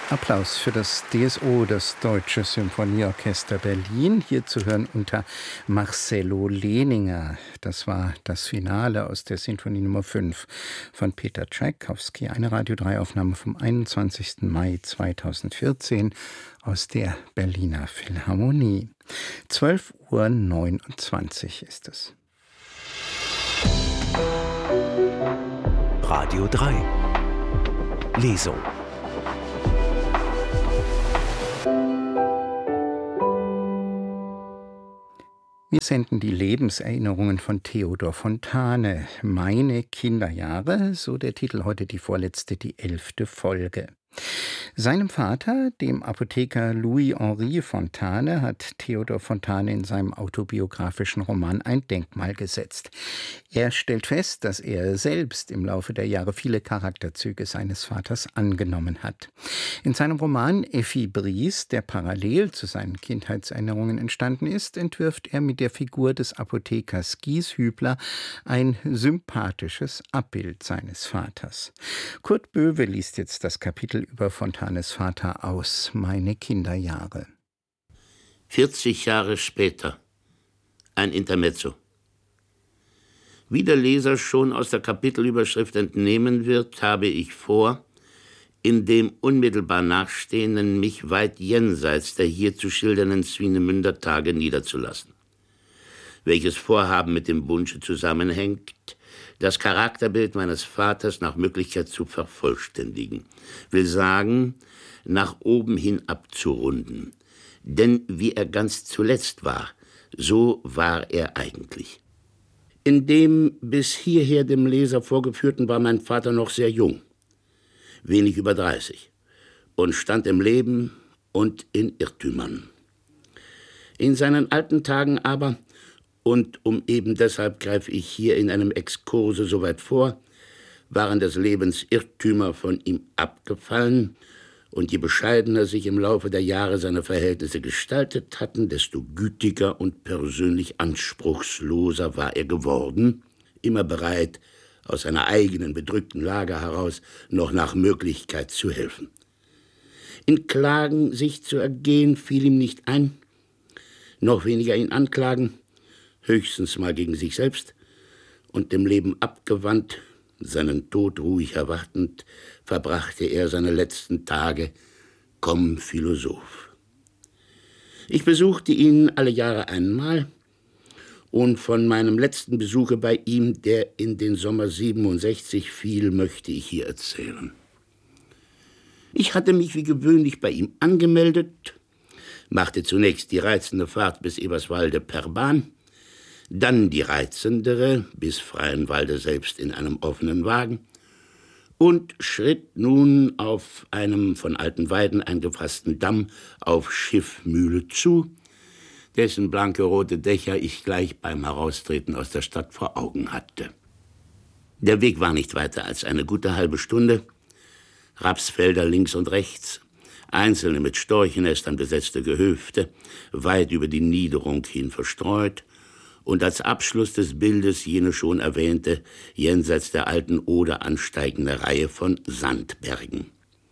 Applaus für das DSO, das Deutsche Symphonieorchester Berlin. Hier zu hören unter Marcello Lehninger. Das war das Finale aus der Sinfonie Nummer 5 von Peter Tschaikowski. Eine Radio 3-Aufnahme vom 21. Mai 2014 aus der Berliner Philharmonie. 12:29 Uhr ist es. Radio 3 Lesung. Wir senden die Lebenserinnerungen von Theodor Fontane. Meine Kinderjahre, so der Titel heute, die vorletzte, die 11. Folge. Seinem Vater, dem Apotheker Louis-Henri Fontane, hat Theodor Fontane in seinem autobiografischen Roman ein Denkmal gesetzt. Er stellt fest, dass er selbst im Laufe der Jahre viele Charakterzüge seines Vaters angenommen hat. In seinem Roman Effi Briest, der parallel zu seinen Kindheitserinnerungen entstanden ist, entwirft er mit der Figur des Apothekers Gieshübler ein sympathisches Abbild seines Vaters. Kurt Böwe liest jetzt das Kapitel über Fontanes Vater aus Meine Kinderjahre. 40 Jahre später. Ein Intermezzo. Wie der Leser schon aus der Kapitelüberschrift entnehmen wird, habe ich vor, in dem unmittelbar nachstehenden mich weit jenseits der hier zu schildernden Swinemünder Tage niederzulassen. Welches Vorhaben mit dem Wunsche zusammenhängt, das Charakterbild meines Vaters nach Möglichkeit zu vervollständigen, will sagen, nach oben hin abzurunden. Denn wie er ganz zuletzt war, so war er eigentlich. In dem bis hierher dem Leser vorgeführten war mein Vater noch sehr jung, wenig über 30, und stand im Leben und in Irrtümern. In seinen alten Tagen aber, und um eben deshalb greife ich hier in einem Exkurse so weit vor, waren des Lebens Irrtümer von ihm abgefallen, und je bescheidener sich im Laufe der Jahre seine Verhältnisse gestaltet hatten, desto gütiger und persönlich anspruchsloser war er geworden, immer bereit, aus seiner eigenen bedrückten Lage heraus noch nach Möglichkeit zu helfen. In Klagen sich zu ergehen fiel ihm nicht ein, noch weniger in Anklagen, höchstens mal gegen sich selbst, und dem Leben abgewandt, seinen Tod ruhig erwartend, verbrachte er seine letzten Tage comme Philosoph. Ich besuchte ihn alle Jahre einmal, und von meinem letzten Besuche bei ihm, der in den Sommer 67 fiel, möchte ich hier erzählen. Ich hatte mich wie gewöhnlich bei ihm angemeldet, machte zunächst die reizende Fahrt bis Eberswalde per Bahn, dann die reizendere bis Freienwalde selbst in einem offenen Wagen und schritt nun auf einem von alten Weiden eingefassten Damm auf Schiffmühle zu, dessen blanke rote Dächer ich gleich beim Heraustreten aus der Stadt vor Augen hatte. Der Weg war nicht weiter als eine gute halbe Stunde, Rapsfelder links und rechts, einzelne mit Storchennestern besetzte Gehöfte, weit über die Niederung hin verstreut, und als Abschluss des Bildes jene schon erwähnte, jenseits der alten Oder ansteigende Reihe von Sandbergen.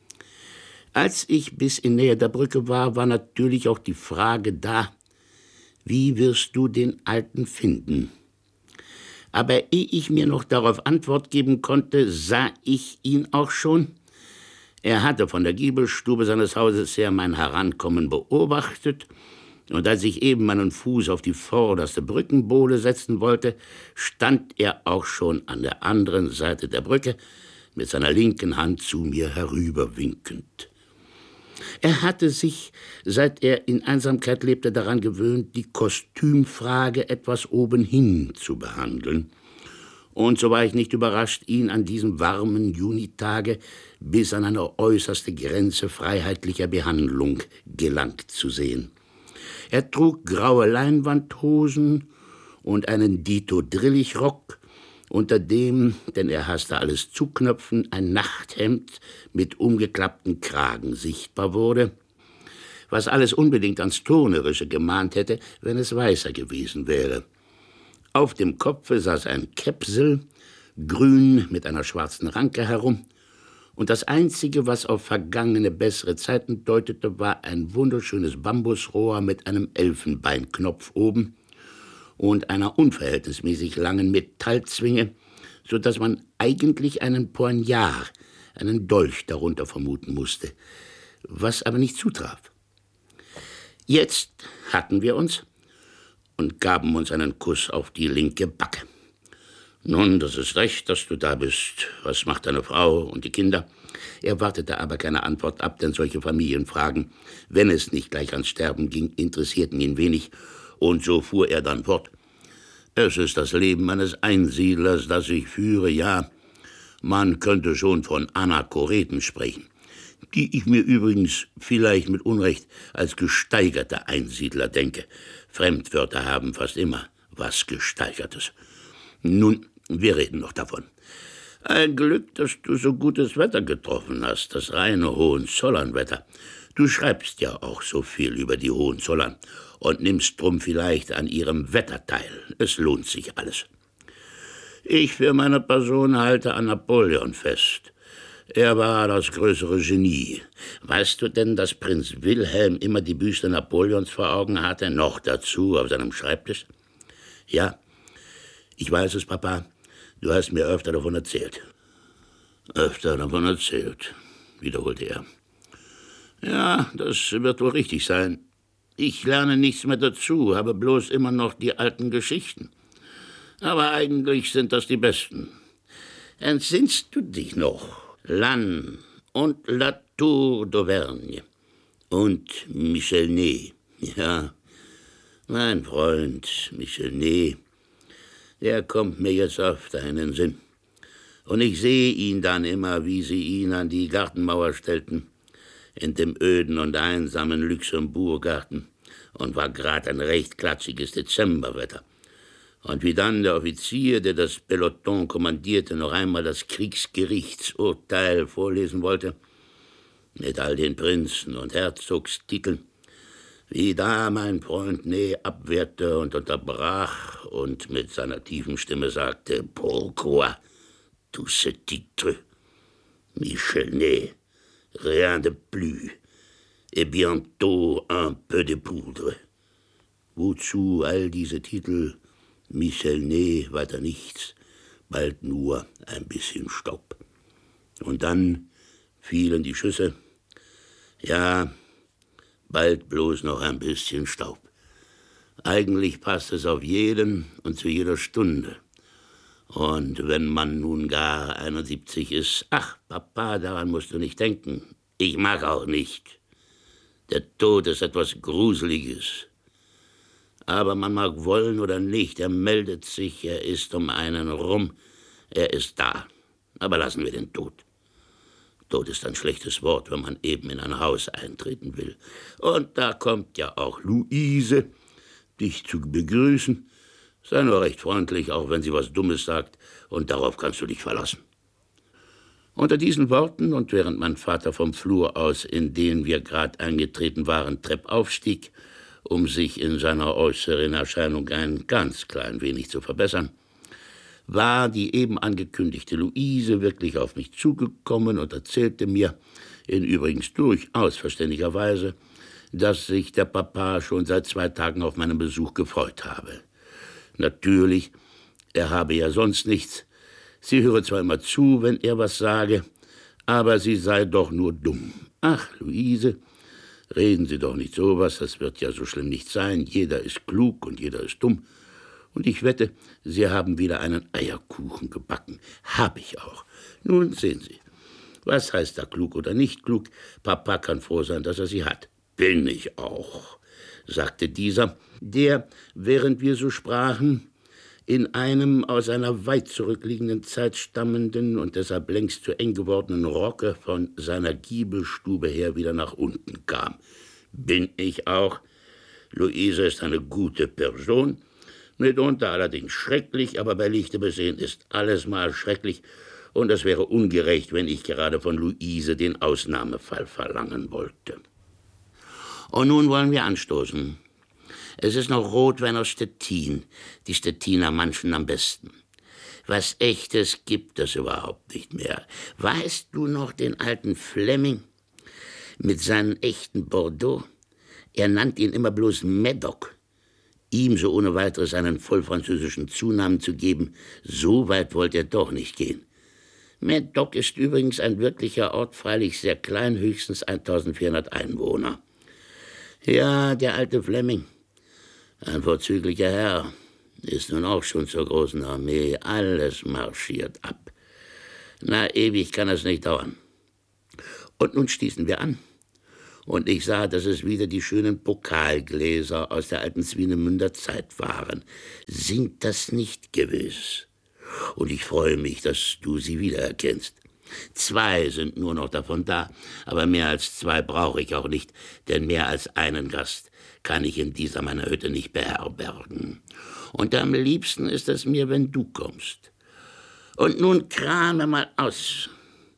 Als ich bis in Nähe der Brücke war, war natürlich auch die Frage da, wie wirst du den Alten finden? Aber ehe ich mir noch darauf Antwort geben konnte, sah ich ihn auch schon. Er hatte von der Giebelstube seines Hauses her mein Herankommen beobachtet, und als ich eben meinen Fuß auf die vorderste Brückenbohle setzen wollte, stand er auch schon an der anderen Seite der Brücke, mit seiner linken Hand zu mir herüberwinkend. Er hatte sich, seit er in Einsamkeit lebte, daran gewöhnt, die Kostümfrage etwas obenhin zu behandeln. Und so war ich nicht überrascht, ihn an diesem warmen Junitage bis an eine äußerste Grenze freiheitlicher Behandlung gelangt zu sehen. Er trug graue Leinwandhosen und einen Dito-Drillichrock, unter dem, denn er hasste alles zuknöpfen, ein Nachthemd mit umgeklapptem Kragen sichtbar wurde, was alles unbedingt ans Turnerische gemahnt hätte, wenn es weißer gewesen wäre. Auf dem Kopfe saß ein Käpsel, grün mit einer schwarzen Ranke herum, Und das Einzige, was auf vergangene, bessere Zeiten deutete, war ein wunderschönes Bambusrohr mit einem Elfenbeinknopf oben und einer unverhältnismäßig langen Metallzwinge, so dass man eigentlich einen Poignard, einen Dolch darunter vermuten musste, was aber nicht zutraf. Jetzt hatten wir uns und gaben uns einen Kuss auf die linke Backe. »Nun, das ist recht, dass du da bist. Was macht deine Frau und die Kinder?« Er wartete aber keine Antwort ab, denn solche Familienfragen, wenn es nicht gleich ans Sterben ging, interessierten ihn wenig. Und so fuhr er dann fort. »Es ist das Leben eines Einsiedlers, das ich führe, ja. Man könnte schon von Anachoreten sprechen, die ich mir übrigens vielleicht mit Unrecht als gesteigerte Einsiedler denke. Fremdwörter haben fast immer was Gesteigertes. Nun, wir reden noch davon. Ein Glück, dass du so gutes Wetter getroffen hast, das reine Hohenzollernwetter. Du schreibst ja auch so viel über die Hohenzollern und nimmst drum vielleicht an ihrem Wetter teil. Es lohnt sich alles. Ich für meine Person halte an Napoleon fest. Er war das größere Genie. Weißt du denn, dass Prinz Wilhelm immer die Büste Napoleons vor Augen hatte, noch dazu auf seinem Schreibtisch? Ja, ich weiß es, Papa. Du hast mir öfter davon erzählt. Öfter davon erzählt, wiederholte er. Ja, das wird wohl richtig sein. Ich lerne nichts mehr dazu, habe bloß immer noch die alten Geschichten. Aber eigentlich sind das die besten. Entsinnst du dich noch? Lannes und La Tour d'Auvergne und Michel Ney. Ja, mein Freund Michel Ney, der kommt mir jetzt öfter in den Sinn. Und ich sehe ihn dann immer, wie sie ihn an die Gartenmauer stellten, in dem öden und einsamen Luxemburgarten, und war grad ein recht klatschiges Dezemberwetter. Und wie dann der Offizier, der das Peloton kommandierte, noch einmal das Kriegsgerichtsurteil vorlesen wollte, mit all den Prinzen und Herzogstiteln, wie da mein Freund Ney abwehrte und unterbrach und mit seiner tiefen Stimme sagte, »Pourquoi tous ces titres? Michel Ney, rien de plus, et bientôt un peu de poudre.« Wozu all diese Titel? Michel Ney, weiter nichts, bald nur ein bisschen Staub. Und dann fielen die Schüsse. Ja, bald bloß noch ein bisschen Staub. Eigentlich passt es auf jeden und zu jeder Stunde. Und wenn man nun gar 71 ist, ach, Papa, daran musst du nicht denken. Ich mag auch nicht. Der Tod ist etwas Gruseliges. Aber man mag wollen oder nicht, er meldet sich, er ist um einen rum, er ist da. Aber lassen wir den Tod. Tod ist ein schlechtes Wort, wenn man eben in ein Haus eintreten will. Und da kommt ja auch Luise, dich zu begrüßen. Sei nur recht freundlich, auch wenn sie was Dummes sagt, und darauf kannst du dich verlassen. Unter diesen Worten und während mein Vater vom Flur aus, in den wir gerade eingetreten waren, treppauf stieg, um sich in seiner äußeren Erscheinung ein ganz klein wenig zu verbessern, war die eben angekündigte Luise wirklich auf mich zugekommen und erzählte mir, in übrigens durchaus verständiger Weise, dass sich der Papa schon seit 2 Tagen auf meinen Besuch gefreut habe. Natürlich, er habe ja sonst nichts. Sie höre zwar immer zu, wenn er was sage, aber sie sei doch nur dumm. Ach, Luise, reden Sie doch nicht sowas, das wird ja so schlimm nicht sein. Jeder ist klug und jeder ist dumm. Und ich wette, Sie haben wieder einen Eierkuchen gebacken. Hab ich auch. Nun sehen Sie. Was heißt da klug oder nicht klug? Papa kann froh sein, dass er sie hat. Bin ich auch, sagte dieser, der, während wir so sprachen, in einem aus einer weit zurückliegenden Zeit stammenden und deshalb längst zu eng gewordenen Rocke von seiner Giebelstube her wieder nach unten kam. Bin ich auch. Luise ist eine gute Person, mitunter allerdings schrecklich, aber bei Lichte besehen ist alles mal schrecklich, und es wäre ungerecht, wenn ich gerade von Luise den Ausnahmefall verlangen wollte. Und nun wollen wir anstoßen. Es ist noch Rotwein aus Stettin, die Stettiner manchen am besten. Was Echtes gibt es überhaupt nicht mehr. Weißt du noch den alten Fleming mit seinen echten Bordeaux? Er nannte ihn immer bloß Médoc. Ihm so ohne weiteres einen vollfranzösischen Zunamen zu geben, so weit wollte er doch nicht gehen. Médoc ist übrigens ein wirklicher Ort, freilich sehr klein, höchstens 1400 Einwohner. Ja, der alte Fleming, ein vorzüglicher Herr, ist nun auch schon zur großen Armee. Alles marschiert ab. Na, ewig kann es nicht dauern. Und nun stießen wir an. Und ich sah, dass es wieder die schönen Pokalgläser aus der alten Swinemünder Zeit waren. Sind das nicht gewiss? Und ich freue mich, dass du sie wiedererkennst. 2 sind nur noch davon da, aber mehr als 2 brauche ich auch nicht, denn mehr als einen Gast kann ich in dieser meiner Hütte nicht beherbergen. Und am liebsten ist es mir, wenn du kommst. Und nun krame mal aus.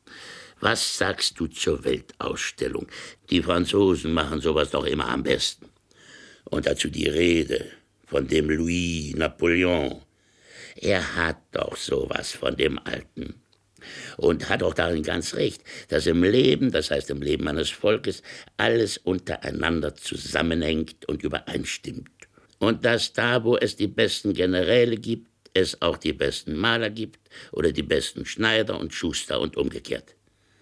Was sagst du zur Weltausstellung? Die Franzosen machen sowas doch immer am besten. Und dazu die Rede von dem Louis Napoleon. Er hat doch sowas von dem Alten. Und hat auch darin ganz recht, dass im Leben, das heißt im Leben eines Volkes, alles untereinander zusammenhängt und übereinstimmt. Und dass da, wo es die besten Generäle gibt, es auch die besten Maler gibt oder die besten Schneider und Schuster und umgekehrt.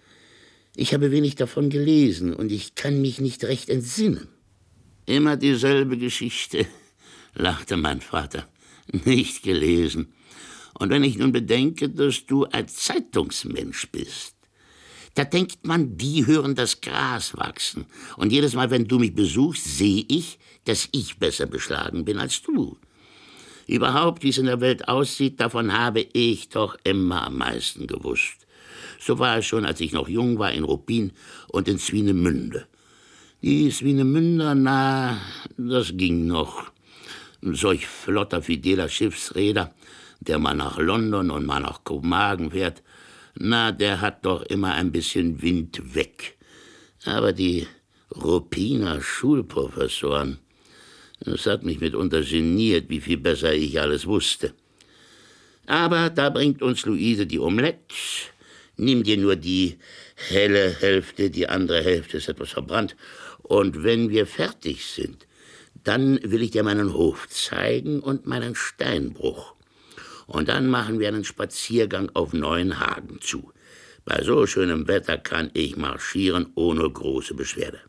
Ich habe wenig davon gelesen und ich kann mich nicht recht entsinnen. Immer dieselbe Geschichte, lachte mein Vater. Nicht gelesen. Und wenn ich nun bedenke, dass du ein Zeitungsmensch bist, da denkt man, die hören das Gras wachsen. Und jedes Mal, wenn du mich besuchst, sehe ich, dass ich besser beschlagen bin als du. Überhaupt, wie es in der Welt aussieht, davon habe ich doch immer am meisten gewusst. So war es schon, als ich noch jung war, in Ruppin und in Swinemünde. Die Swinemünder, na, das ging noch. Solch flotter, fideler Schiffsräder, der mal nach London und mal nach Kopenhagen fährt, na, der hat doch immer ein bisschen Wind weg. Aber die Ruppiner Schulprofessoren, das hat mich mitunter geniert, wie viel besser ich alles wusste. Aber da bringt uns Luise die Omelette. Nimm dir nur die helle Hälfte, die andere Hälfte ist etwas verbrannt. Und wenn wir fertig sind, dann will ich dir meinen Hof zeigen und meinen Steinbruch. Und dann machen wir einen Spaziergang auf Neuenhagen zu. Bei so schönem Wetter kann ich marschieren ohne große Beschwerde.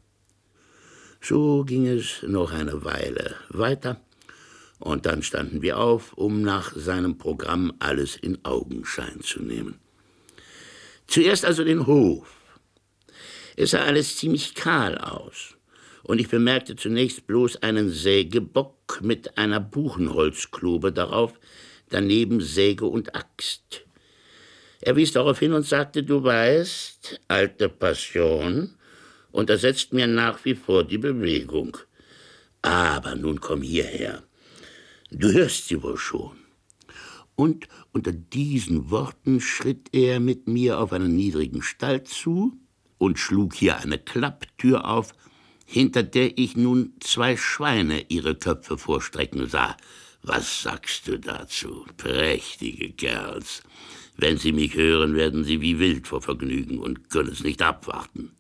So ging es noch eine Weile weiter. Und dann standen wir auf, um nach seinem Programm alles in Augenschein zu nehmen. Zuerst also den Hof. Es sah alles ziemlich kahl aus. Und ich bemerkte zunächst bloß einen Sägebock mit einer Buchenholzklube darauf, daneben Säge und Axt. Er wies darauf hin und sagte, du weißt, alte Passion, und er setzt mir nach wie vor die Bewegung. Aber nun komm hierher. Du hörst sie wohl schon. Und unter diesen Worten schritt er mit mir auf einen niedrigen Stall zu und schlug hier eine Klapptür auf, hinter der ich nun 2 Schweine ihre Köpfe vorstrecken sah. Was sagst du dazu? Prächtige Kerls. Wenn sie mich hören, werden sie wie wild vor Vergnügen und können es nicht abwarten.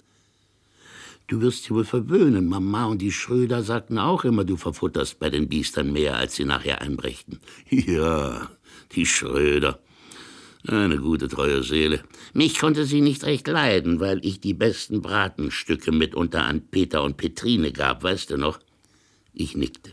Du wirst sie wohl verwöhnen. Mama und die Schröder sagten auch immer, du verfutterst bei den Biestern mehr, als sie nachher einbrächten. Ja, die Schröder. Eine gute, treue Seele. Mich konnte sie nicht recht leiden, weil ich die besten Bratenstücke mitunter an Peter und Petrine gab, weißt du noch? Ich nickte.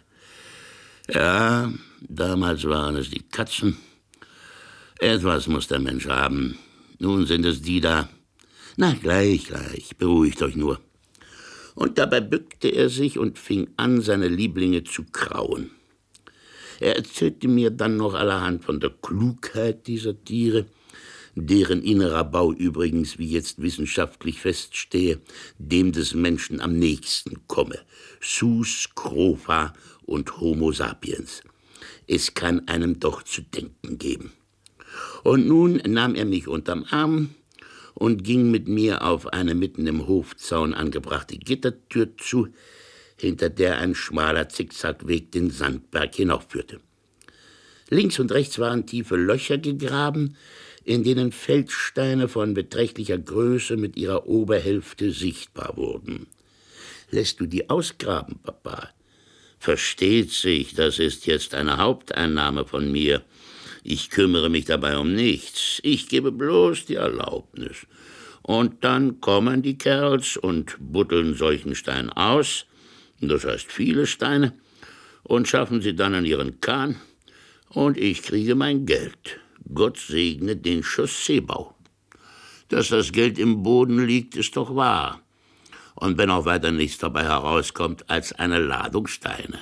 Ja, damals waren es die Katzen. Etwas muss der Mensch haben. Nun sind es die da. Na, gleich, beruhigt euch nur. Und dabei bückte er sich und fing an, seine Lieblinge zu krauen. Er erzählte mir dann noch allerhand von der Klugheit dieser Tiere, deren innerer Bau übrigens, wie jetzt wissenschaftlich feststehe, dem des Menschen am nächsten komme. Sus, Scrofa und Homo sapiens. Es kann einem doch zu denken geben. Und nun nahm er mich unterm Arm und ging mit mir auf eine mitten im Hofzaun angebrachte Gittertür zu, hinter der ein schmaler Zickzackweg den Sandberg hinaufführte. Links und rechts waren tiefe Löcher gegraben, in denen Feldsteine von beträchtlicher Größe mit ihrer Oberhälfte sichtbar wurden. »Lässt du die ausgraben, Papa?« »Versteht sich, das ist jetzt eine Haupteinnahme von mir. Ich kümmere mich dabei um nichts. Ich gebe bloß die Erlaubnis. Und dann kommen die Kerls und buddeln solchen Stein aus, das heißt viele Steine, und schaffen sie dann in ihren Kahn, und ich kriege mein Geld. Gott segne den Chausseebau. Dass das Geld im Boden liegt, ist doch wahr. Und wenn auch weiter nichts dabei herauskommt als eine Ladung Steine.«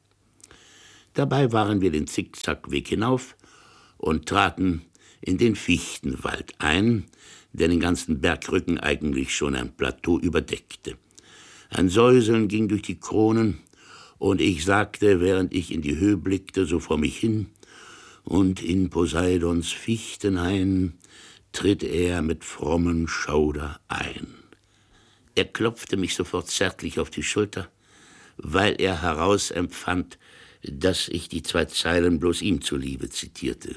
Dabei waren wir den Zickzackweg hinauf und traten in den Fichtenwald ein, der den ganzen Bergrücken eigentlich schon ein Plateau überdeckte. Ein Säuseln ging durch die Kronen, und ich sagte, während ich in die Höhe blickte, so vor mich hin: »Und in Poseidons Fichtenhain tritt er mit frommem Schauder ein.« Er klopfte mich sofort zärtlich auf die Schulter, weil er herausempfand, dass ich die 2 Zeilen bloß ihm zuliebe zitierte.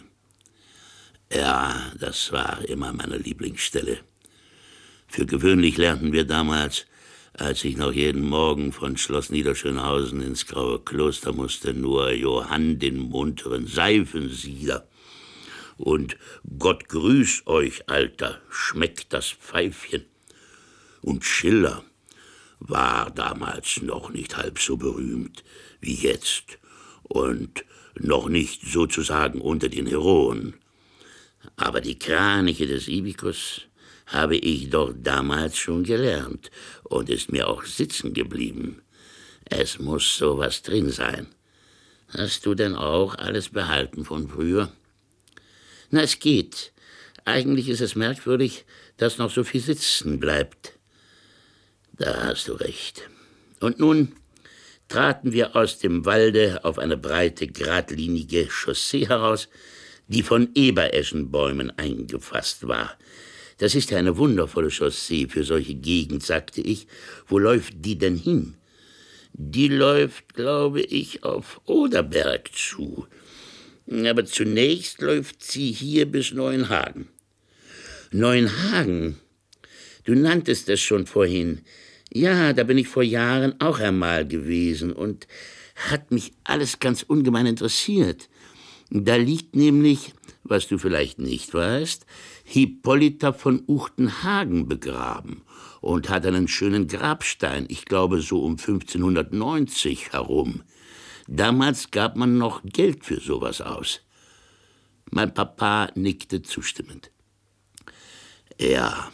Ja, das war immer meine Lieblingsstelle. Für gewöhnlich lernten wir damals, als ich noch jeden Morgen von Schloss Niederschönhausen ins Graue Kloster musste, nur Johann den munteren Seifensieder und »Gott grüß euch, Alter, schmeckt das Pfeifchen«. Und Schiller war damals noch nicht halb so berühmt wie jetzt und noch nicht sozusagen unter den Heroen. Aber die Kraniche des Ibikus habe ich doch damals schon gelernt und ist mir auch sitzen geblieben. Es muss sowas drin sein. Hast du denn auch alles behalten von früher? Na, es geht. Eigentlich ist es merkwürdig, dass noch so viel sitzen bleibt. Da hast du recht. Und nun traten wir aus dem Walde auf eine breite, geradlinige Chaussee heraus, die von Ebereschenbäumen eingefasst war. Das ist ja eine wundervolle Chaussee für solche Gegend, sagte ich. Wo läuft die denn hin? Die läuft, glaube ich, auf Oderberg zu. Aber zunächst läuft sie hier bis Neuenhagen. Neuenhagen? Du nanntest es schon vorhin. Ja, da bin ich vor Jahren auch einmal gewesen und hat mich alles ganz ungemein interessiert. Da liegt nämlich, was du vielleicht nicht weißt, Hippolyta von Uchtenhagen begraben und hat einen schönen Grabstein, ich glaube so um 1590 herum. Damals gab man noch Geld für sowas aus. Mein Papa nickte zustimmend. Ja,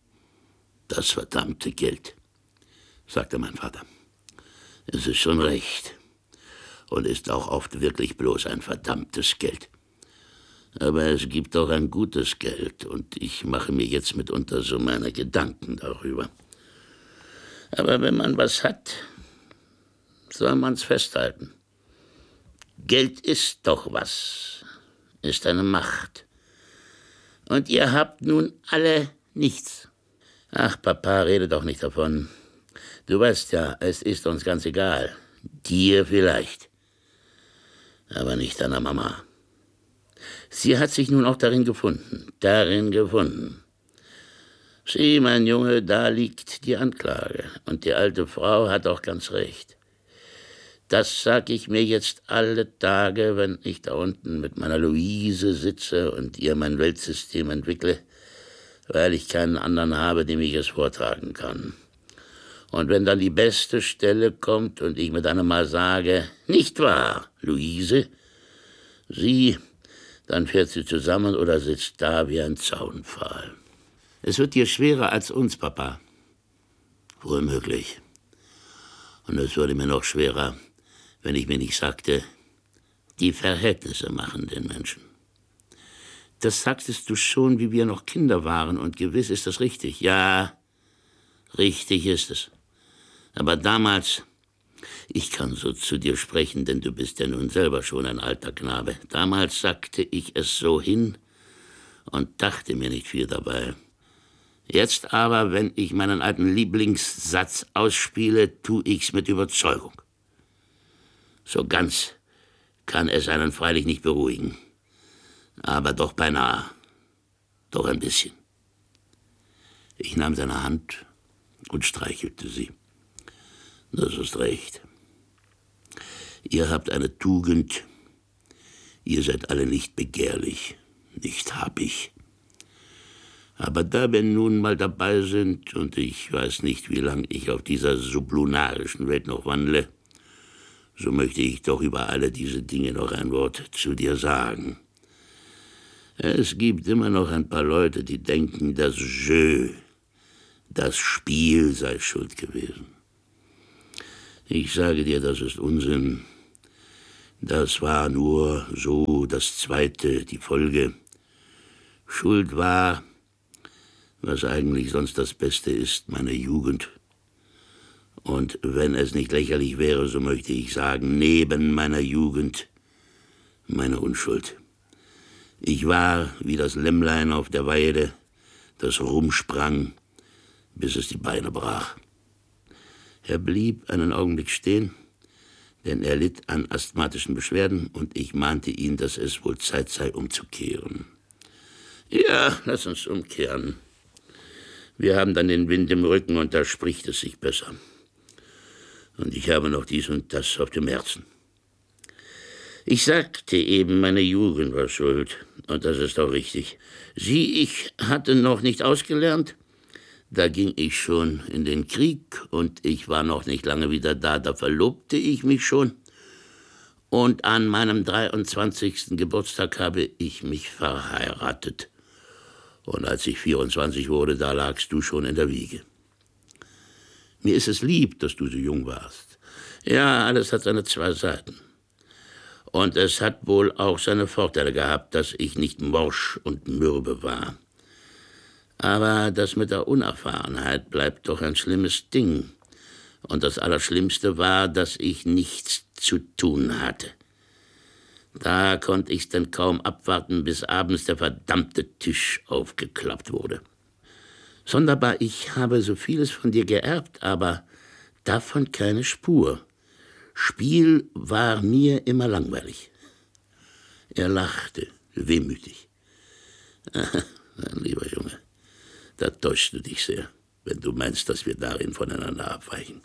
das verdammte Geld, sagte mein Vater. Es ist schon recht und ist auch oft wirklich bloß ein verdammtes Geld. Aber es gibt auch ein gutes Geld und ich mache mir jetzt mitunter so meine Gedanken darüber. Aber wenn man was hat, soll man's festhalten. Geld ist doch was, ist eine Macht. Und ihr habt nun alle nichts. Ach, Papa, rede doch nicht davon. Du weißt ja, es ist uns ganz egal. Dir vielleicht. Aber nicht deiner Mama. Sie hat sich nun auch darin gefunden. Sieh, mein Junge, da liegt die Anklage. Und die alte Frau hat auch ganz recht. Das sag ich mir jetzt alle Tage, wenn ich da unten mit meiner Luise sitze und ihr mein Weltsystem entwickle, weil ich keinen anderen habe, dem ich es vortragen kann. Und wenn dann die beste Stelle kommt und ich mit einem Mal sage, nicht wahr, Luise? Sie, dann fährt sie zusammen oder sitzt da wie ein Zaunpfahl. Es wird dir schwerer als uns, Papa. Wohl möglich. Und es würde mir noch schwerer, wenn ich mir nicht sagte, die Verhältnisse machen den Menschen. Das sagtest du schon, wie wir noch Kinder waren, und gewiss ist das richtig. Ja, richtig ist es. Aber damals, ich kann so zu dir sprechen, denn du bist ja nun selber schon ein alter Knabe. Damals sagte ich es so hin und dachte mir nicht viel dabei. Jetzt aber, wenn ich meinen alten Lieblingssatz ausspiele, tu ich's mit Überzeugung. So ganz kann es einen freilich nicht beruhigen. Aber doch beinahe. Doch ein bisschen. Ich nahm seine Hand und streichelte sie. Das ist recht. Ihr habt eine Tugend. Ihr seid alle nicht begehrlich, nicht habig. Aber da wir nun mal dabei sind und ich weiß nicht, wie lange ich auf dieser sublunarischen Welt noch wandle, so möchte ich doch über alle diese Dinge noch ein Wort zu dir sagen. Es gibt immer noch ein paar Leute, die denken, das Jeu, das Spiel sei schuld gewesen. Ich sage dir, das ist Unsinn. Das war nur so das Zweite, die Folge. Schuld war, was eigentlich sonst das Beste ist, meine Jugend. Und wenn es nicht lächerlich wäre, so möchte ich sagen, neben meiner Jugend, meine Unschuld. Ich war wie das Lämmlein auf der Weide, das rumsprang, bis es die Beine brach. Er blieb einen Augenblick stehen, denn er litt an asthmatischen Beschwerden, und ich mahnte ihn, dass es wohl Zeit sei, umzukehren. Ja, lass uns umkehren. Wir haben dann den Wind im Rücken, und da spricht es sich besser. Und ich habe noch dies und das auf dem Herzen. Ich sagte eben, meine Jugend war schuld, und das ist auch richtig. Sieh, ich hatte noch nicht ausgelernt. Da ging ich schon in den Krieg, und ich war noch nicht lange wieder da. Da verlobte ich mich schon. Und an meinem 23. Geburtstag habe ich mich verheiratet. Und als ich 24 wurde, da lagst du schon in der Wiege. Mir ist es lieb, dass du so jung warst. Ja, alles hat seine zwei Seiten. Und es hat wohl auch seine Vorteile gehabt, dass ich nicht morsch und mürbe war. Aber das mit der Unerfahrenheit bleibt doch ein schlimmes Ding. Und das Allerschlimmste war, dass ich nichts zu tun hatte. Da konnte ich's denn kaum abwarten, bis abends der verdammte Tisch aufgeklappt wurde. Sonderbar, ich habe so vieles von dir geerbt, aber davon keine Spur. Spiel war mir immer langweilig. Er lachte, wehmütig. Mein lieber Junge, da täuschst du dich sehr, wenn du meinst, dass wir darin voneinander abweichen.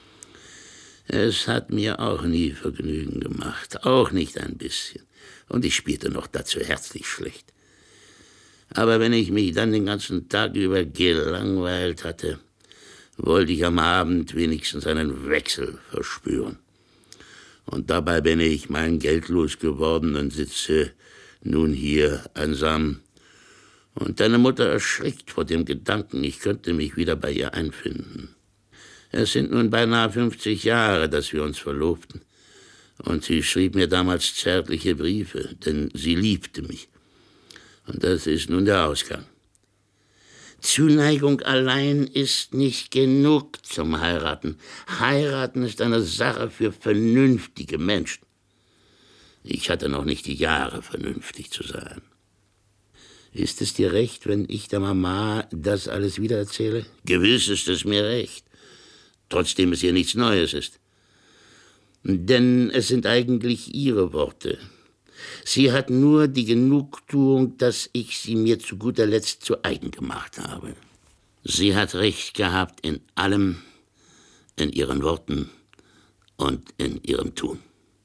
Es hat mir auch nie Vergnügen gemacht, auch nicht ein bisschen. Und ich spielte noch dazu herzlich schlecht. Aber wenn ich mich dann den ganzen Tag über gelangweilt hatte, wollte ich am Abend wenigstens einen Wechsel verspüren. Und dabei bin ich mein Geld losgeworden und sitze nun hier einsam. Und deine Mutter erschrickt vor dem Gedanken, ich könnte mich wieder bei ihr einfinden. Es sind nun beinahe 50 Jahre, dass wir uns verlobten. Und sie schrieb mir damals zärtliche Briefe, denn sie liebte mich. Und das ist nun der Ausgang. Zuneigung allein ist nicht genug zum Heiraten. Heiraten ist eine Sache für vernünftige Menschen. Ich hatte noch nicht die Jahre, vernünftig zu sein. Ist es dir recht, wenn ich der Mama das alles wiedererzähle? Gewiss ist es mir recht, trotzdem es ihr nichts Neues ist. Denn es sind eigentlich ihre Worte. Sie hat nur die Genugtuung, dass ich sie mir zu guter Letzt zu eigen gemacht habe. Sie hat recht gehabt in allem, in ihren Worten und in ihrem Tun.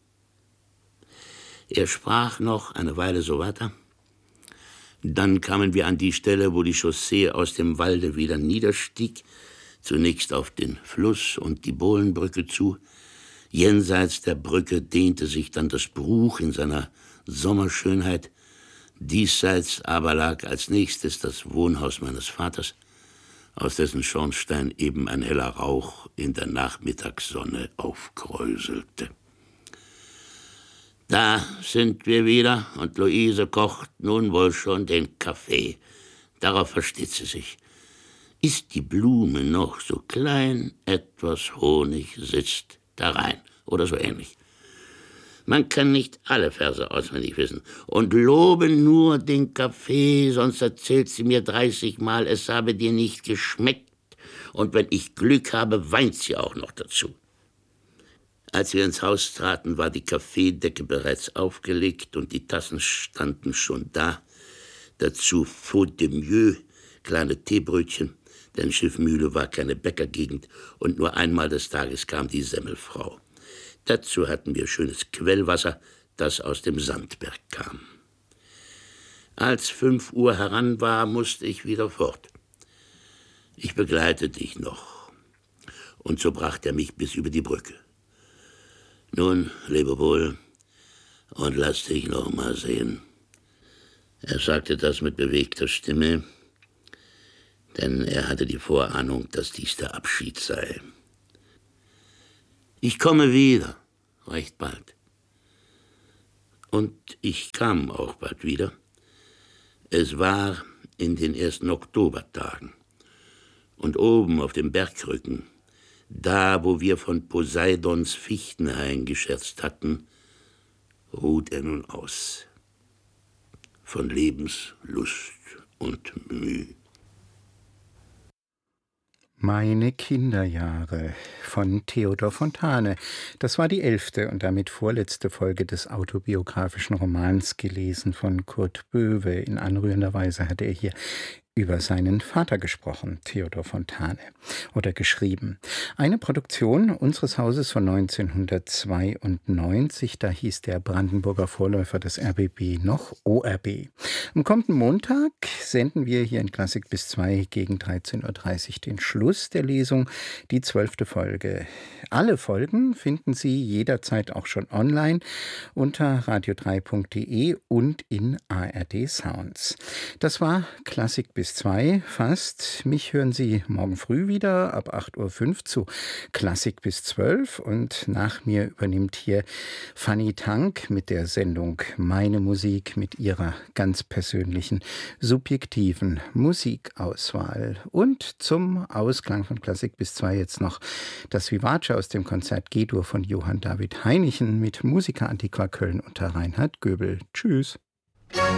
Er sprach noch eine Weile so weiter. Dann kamen wir an die Stelle, wo die Chaussee aus dem Walde wieder niederstieg, zunächst auf den Fluss und die Bohlenbrücke zu. Jenseits der Brücke dehnte sich dann das Bruch in seiner Sommerschönheit. Diesseits aber lag als nächstes das Wohnhaus meines Vaters, aus dessen Schornstein eben ein heller Rauch in der Nachmittagssonne aufkräuselte. Da sind wir wieder, und Luise kocht nun wohl schon den Kaffee. Darauf versteht sie sich. Ist die Blume noch so klein, etwas Honig sitzt da rein, oder so ähnlich. Man kann nicht alle Verse auswendig wissen. Und lobe nur den Kaffee, sonst erzählt sie mir 30 Mal, es habe dir nicht geschmeckt. Und wenn ich Glück habe, weint sie auch noch dazu. Als wir ins Haus traten, war die Kaffeedecke bereits aufgelegt und die Tassen standen schon da. Dazu faute de mieux, kleine Teebrötchen, denn Schiffmühle war keine Bäckergegend und nur einmal des Tages kam die Semmelfrau. Dazu hatten wir schönes Quellwasser, das aus dem Sandberg kam. Als 5 Uhr heran war, musste ich wieder fort. Ich begleitete dich noch, und so brachte er mich bis über die Brücke. Nun, lebe wohl und lass dich noch mal sehen. Er sagte das mit bewegter Stimme, denn er hatte die Vorahnung, dass dies der Abschied sei. Ich komme wieder, recht bald. Und ich kam auch bald wieder. Es war in den ersten Oktobertagen. Und oben auf dem Bergrücken, da, wo wir von Poseidons Fichtenhain gescherzt hatten, ruht er nun aus. Von Lebenslust und Mühe. Meine Kinderjahre von Theodor Fontane. Das war die 11. und damit vorletzte Folge des autobiografischen Romans, gelesen von Kurt Böwe. In anrührender Weise hat er hier über seinen Vater gesprochen, Theodor Fontane, oder geschrieben. Eine Produktion unseres Hauses von 1992, da hieß der Brandenburger Vorläufer des RBB noch ORB. Am kommenden Montag senden wir hier in Klassik bis 2 gegen 13.30 Uhr den Schluss der Lesung, die 12. Folge. Alle Folgen finden Sie jederzeit auch schon online unter radio3.de und in ARD Sounds. Das war Klassik bis 2 fast. Mich hören Sie morgen früh wieder ab 8.05 Uhr zu Klassik bis 12 und nach mir übernimmt hier Fanny Tank mit der Sendung Meine Musik mit ihrer ganz persönlichen, subjektiven Musikauswahl. Und zum Ausklang von Klassik bis 2 jetzt noch das Vivace aus dem Konzert G-Dur von Johann David Heinichen mit Musica Antiqua Köln unter Reinhard Göbel. Tschüss.